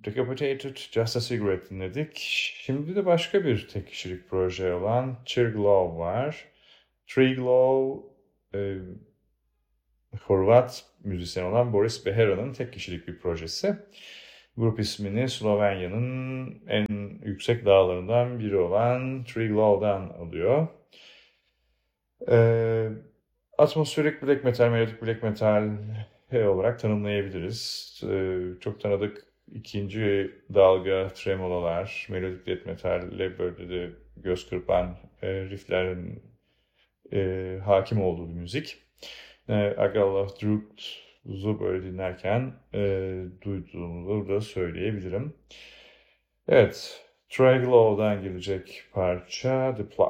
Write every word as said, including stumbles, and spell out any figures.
Decapitated, Just a Cigarette dinledik. Şimdi de başka bir tek kişilik proje olan Triglav var. Triglav, e, Horvat müzisyen olan Boris Behera'nın tek kişilik bir projesi. Grup ismini Slovenya'nın en yüksek dağlarından biri olan Triglav'dan alıyor. Ee, atmosferik black metal, melodik black metal olarak tanımlayabiliriz. Ee, çok tanıdık ikinci dalga tremololar, melodik death metalle böyle de göz kırpan e, rifflerin e, hakim olduğu bir müzik. E, Agala Truth'u böyle dinlerken e, duyduğumu da söyleyebilirim. Evet, Triglow'dan gelecek parça The Plot.